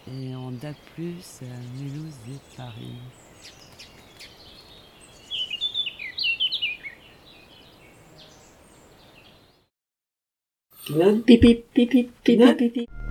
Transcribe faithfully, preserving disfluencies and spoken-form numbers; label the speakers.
Speaker 1: et en D A B plus, Mulhouse et Paris.
Speaker 2: Bip bip bip bip bip bip bip.